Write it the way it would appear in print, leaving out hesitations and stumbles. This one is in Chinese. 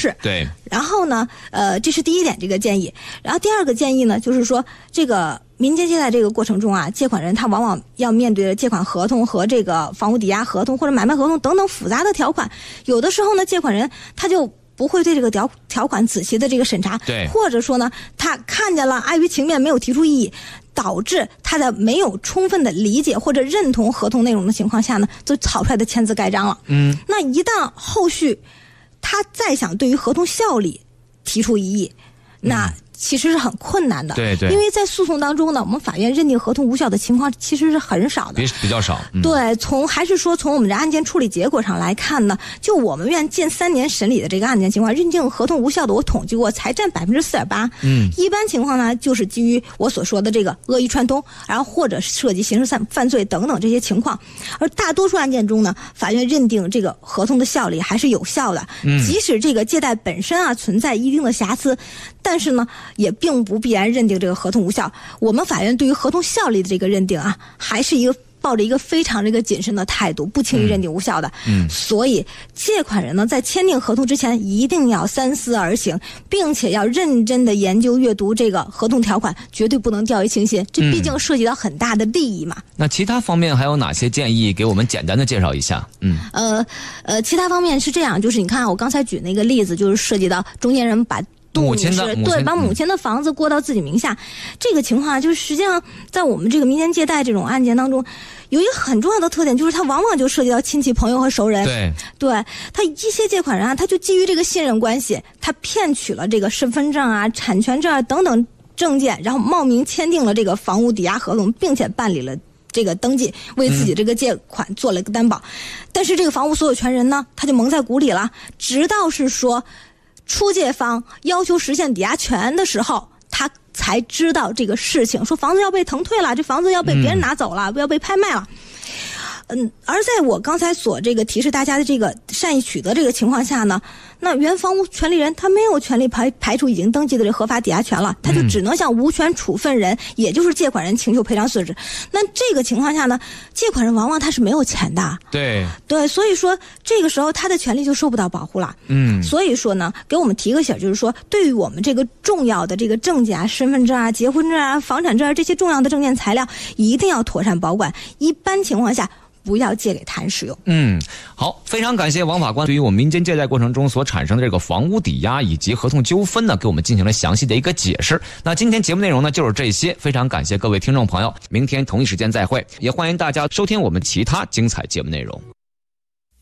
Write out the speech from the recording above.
式。 对。 然后呢，这是第一点这个建议。然后第二个建议呢，就是说这个民间借贷这个过程中啊，借款人他往往要面对借款合同和这个房屋抵押合同或者买卖合同等等复杂的条款，有的时候呢，借款人他就不会对这个条款仔细的这个审查， 对， 或者说呢，他看见了碍于情面没有提出异议，导致他在没有充分的理解或者认同合同内容的情况下呢，就草出来的签字盖章了。那一旦后续他再想对于合同效力提出异议，那其实是很困难的。 对对， 因为在诉讼当中呢，我们法院认定合同无效的情况其实是很少的， 比较少。 对，从我们这案件处理结果上来看呢，就我们院近3年审理的这个案件情况，认定合同无效的，我统计过才占4.8%。一般情况呢，就是基于我所说的这个恶意串通，然后或者涉及刑事犯罪等等这些情况。而大多数案件中呢，法院认定这个合同的效力还是有效的，即使这个借贷本身啊存在一定的瑕疵，但是呢，也并不必然认定这个合同无效。我们法院对于合同效力的这个认定啊，还是抱着一个非常谨慎的态度，不轻易认定无效的。所以借款人呢，在签订合同之前一定要三思而行，并且要认真的研究阅读这个合同条款，绝对不能掉以轻心，这毕竟涉及到很大的利益嘛。 那其他方面还有哪些建议，给我们简单的介绍一下？ 其他方面是这样，就是你看我刚才举那个例子，就是涉及到中间人把母亲把母亲的房子过到自己名下，这个情况就是实际上在我们这个民间借贷这种案件当中，有一个很重要的特点，就是它往往就涉及到亲戚朋友和熟人。对，他一些借款人啊，他就基于这个信任关系，他骗取了这个身份证啊、产权证啊等等证件，然后冒名签订了这个房屋抵押合同，并且办理了这个登记，为自己这个借款做了一个担保。但是这个房屋所有权人呢，他就蒙在鼓里了，直到是说出借方要求实现抵押权的时候，他才知道这个事情，说房子要被腾退了，这房子要被别人拿走了，要被拍卖了。而在我刚才所这个提示大家的这个善意取得这个情况下呢，那原房屋权利人他没有权利排除已经登记的这合法抵押权了，他就只能向无权处分人，也就是借款人请求赔偿损失。那这个情况下呢，借款人往往他是没有钱的。对，所以说这个时候他的权利就受不到保护了。所以说呢，给我们提个醒，就是说对于我们这个重要的这个证件啊、身份证啊、结婚证啊、房产证啊这些重要的证件材料，一定要妥善保管，一般情况下不要借给他人使用。 好，非常感谢王法官对于我们民间借贷过程中所产生的这个房屋抵押以及合同纠纷呢，给我们进行了详细的一个解释。那今天节目内容呢就是这些，非常感谢各位听众朋友，明天同一时间再会，也欢迎大家收听我们其他精彩节目内容。